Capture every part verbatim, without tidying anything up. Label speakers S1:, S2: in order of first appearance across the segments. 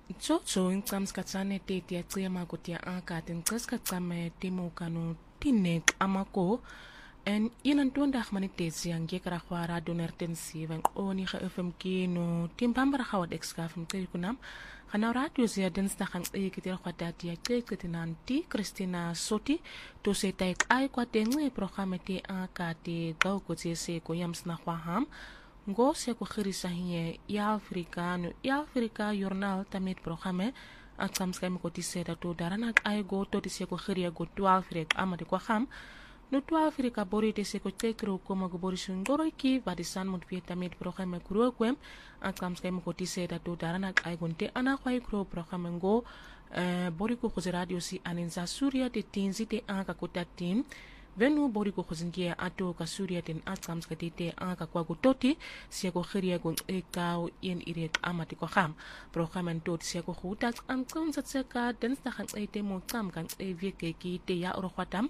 S1: Jojo incam skatsane te tia tsema ko tia anka tin tsaska tsame timo kanu tinek amako en ilan tuandag manite siang ge kara khwara doner tensiven oni kha fm kino timbambara khawad ekskafm te kunam khana radio zia densta khan e kitir khwata tia ke kitinan ti Christina Soti to se tai ai kwa tengi programe te anka te gau ko se ko yams na khwaham ngo se ko khirisa hiye ya Afrika no ya Afrika journal tamit programe at samskam ko tiseda to darana ay go to tise ko khiria go to Afrika amade ko kham no to Afrika bori tise ko tekro ko ma go bori sungoro ki badisan mot pie tamit programe kuro kwem at samskam ko tiseda to darana ay gonte ana khwai kro programe ngo bori ko radio si aninza Surya de tinzi de anga ko tatin venu bori ko khozingia ato ka Surya ten atams ka tete anga kwa gutoti sia ko khiria ko e kau yen irek amati ko kham programen tot sia ko khutat am kon satse ka den sta khan e temo tam kan e vie ke ki te ya ro khatam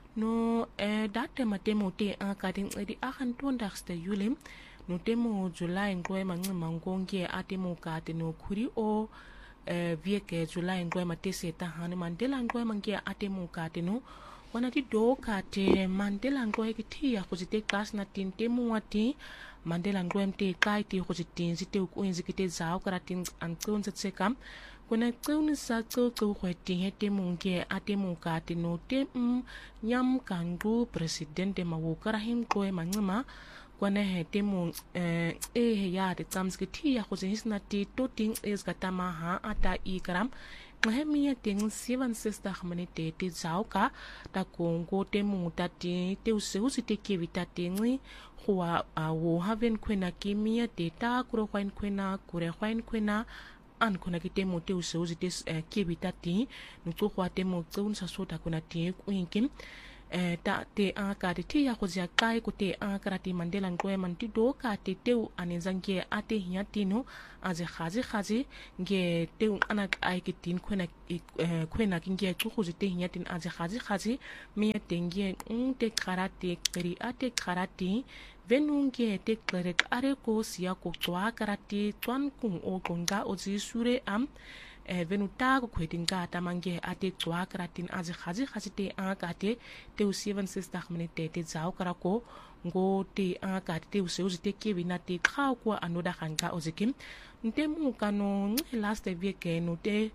S1: no e date matemo te anga din e di akhan ton daxte yulim no temo July ngoy mangwe mangonge atemo ka te no khuri o e vie ke July ngoy matese ta han mandela ngoy mangia atemo ka te no wana di do ka te mandela ngoy ki tia ko zite kas na tin te muati mandela ngoy mte kai ti ko zitin zite ko inzi ki te zao kara tin an kon se kam kona kun sa ko ko khweti hete munge ate mu ka te no te m nyam kangu presidente mawo kara him ko e mangma kwana hete mu eh e ya de tsamski tia ko zisna ti to ting is katama ha ata i karam ngahemia ting seven sister khamanite te zauka ta kongo te muta te te useusi te kevita tingi khwa wo haven kwena kimia te ta kuro khwain kwena kure khwain kwena an kona ki te mo te useusi te kevita ti nuko khwa te mo tsun sa sota kona te kuinkim eh ta te aka te tia ko zia kai ko te aka ti mandela ngoe man ti do ka te te anenzange ate hiatino aze khazi khazi nge te anak ai ki tin khona khona kinge ku khu te hiatin aze khazi khazi me tenge un te karate kri ate karate venunge te klerek are ko sia ko twa karate twan kum o gonga o zi sure am e venuta ko kwedinga tamange ate twa karatin aze khazi khazi te aka te te seven sister minute te zao karako ngo te aka te useuzi te kevina te kha ko anoda khanga ozikim ntemu kano last week no te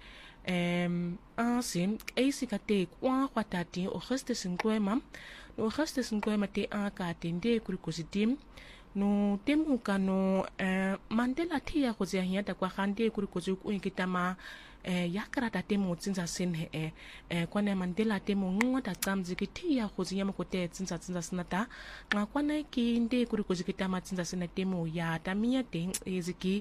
S1: em asim eisika te kwa kwatati o geste sinkwema no geste sinkwema te aka te nde kurikuzitim no temu kano eh, mandela tia ko zia hiata kwa khande kuri ko zu kitama eh, yakrata temu tsinza sin he eh, eh, kwana mandela temu ngota tsamzi kitia ko zia ko te tsinza tsinza sinata nga kwana ki nde kuri ko kitama tsinza sina temu ya tamia te eziki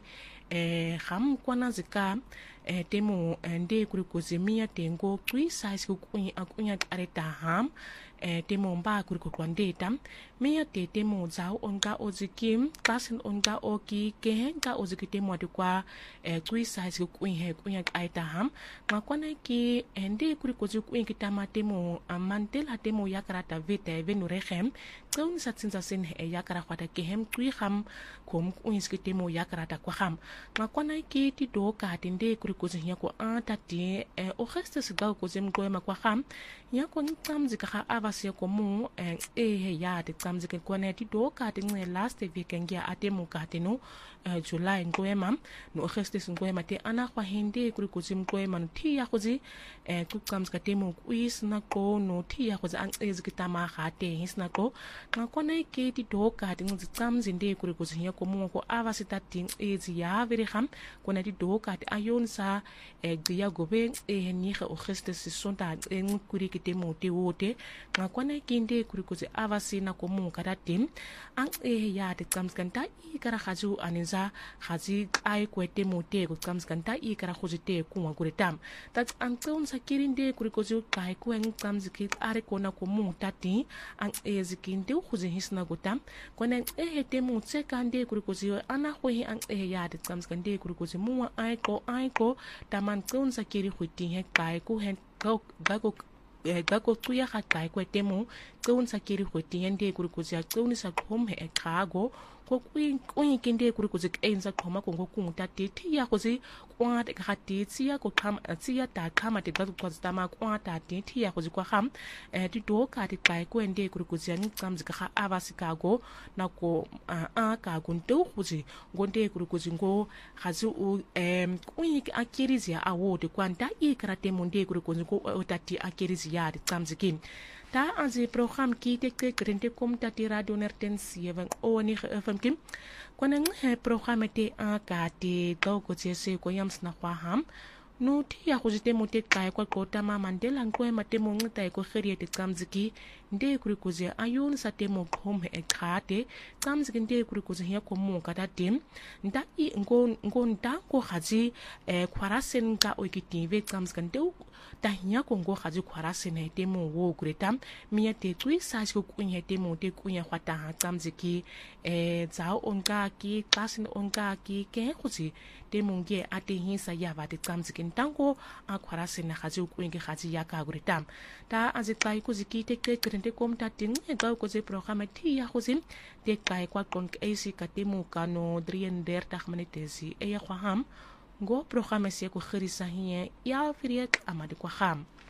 S1: eh kham kwana zika eh, temu nde kuri ko zimia tengo tui size ko kunya akunya areta ham eh, temu mba kuri ko kwandeta mia te temu zao onga ozikim klasen onga oki kehenga oziki temu adikwa eh, tui size ko kunya kunya aita ham nga kwana ki nde kuri ko kunya kitama temu amantela temu yakarata vete venu rechem tsauni satsinza sin he yakara kwata kehem tui ham kom kunya temu yakarata kwa ham nga kwana ki ti do ka tinde kuri ko zinya ko ata ti eh, o geste se ga ko zem ko ma kwa ham ya ko tsamzi ka avasi ko mu eh, eh ya de tsamzi ke ko ne ti do ka ti nge last week ngia atemu ka tinu eh, July ngoema no geste se ngoema te ana kwa hinde kuri ko zem ngoema no ti ya ko zi eh, ku tsamzi ka temu kuis na ko no ti ya ko za ezikita ma ga te hisna ko nga kwana ki ti do ka ti ngi tsamzi nde kuri ko zinya ko mu ko avasi ta ti ezi ya veri ham kona di do ka ti ayon sa e dia gobe e ni ga o geste se sonta e ngkuri ki te mo te wote nga kwana kinde kuri ko se avasi na ko mu kada tim ang e ya te tsamskanta i kara khaju aninza khaji ai ko te mo te ko tsamskanta i kara khoji te ku wa kuri tam tat ang tson sa kirinde kuri ko ju kai ko ang tsamziki are kona ko mu tati ang e zikinde khoji hisna gotam kona e he te mo tse kande kuri ko ju ana ko hi ang e ya te tsamskande kuri ko ju mu ai ko ai ko taman tson sa kiri khuti he kai ko hen ko ga ko ga ko tuya ga kai ko temo tson sa kiri khuti hende kuri ko ju tson sa khom he kago ko kuyi kinde kuri kuzi enza khoma ko ngokunta titi ya kuzi kwata ka titi ya ko khama tsiya ta khama te ka kwazi tama kwata titi ya kuzi kwa kham eh ti do ka ti kai kwende kuri kuzi ya ngcamzi ka avasikago na ko a ka kunto kuzi ngonde kuri kuzi ngo khazi u em kuyi akirizi ya awode kwanta ikrate monde kuri kuzi ko otati akirizi ya ngcamzi kin ta anzi program ki te te krente kom tati radio nertensiven oni fm kim kwana nge program te a ka te go ko se ko yams na kwa ham no ti ya go jite mo te kai kwa kota ma mandela nkwe mate mo ngita ko khiri te tsamziki nde kuri kuze ayun sa te mo khom e khate tsamziki nde kuri kuze ya ko mo kata tim nda i ngo ngo nda ko khaji e khwarasen ka o kitive tsamzika nde ta hinya ko ngo khaji khwarasen e te mo wo kureta miya te tui sa ko kunya te mo te kunya khwata ha tsamziki e tsao onka ki klasin onka ki ke khuji te mo nge ate hinsa ya va te tsamziki ntango a khwarasen na khaji kunya khaji ya ka kureta ta azikai kuziki te te te kom ta ting e ga ko ze programa ti ya khuzim te kai kwa kon ac ka te mo kano drie en dertig minute e ya khwaham go programa se ko khirisa hiye ya firiet amadi kwa kham